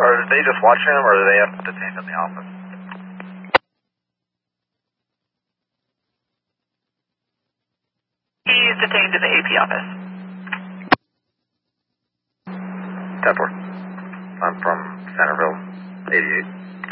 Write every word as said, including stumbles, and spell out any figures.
Are they just watching him, or do they have him detained in the office? He's detained in the A P office. ten four. I'm from Centerville, eighty-eight.